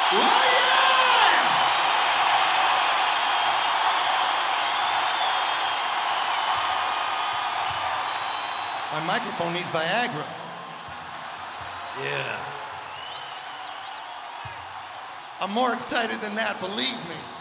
Ryan! My microphone needs Viagra. Yeah. I'm more excited than that, believe me.